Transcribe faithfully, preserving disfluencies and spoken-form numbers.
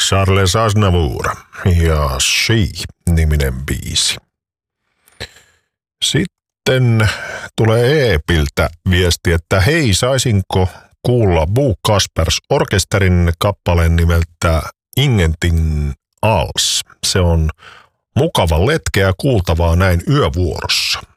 Charles Aznavour ja She-niminen biisi. Sitten tulee Eepiltä viesti, että hei, saisinko kuulla Bo Kaspers Orkesterin kappaleen nimeltä Ingenting Alls. Se on mukava letkeä kuultavaa näin yövuorossa.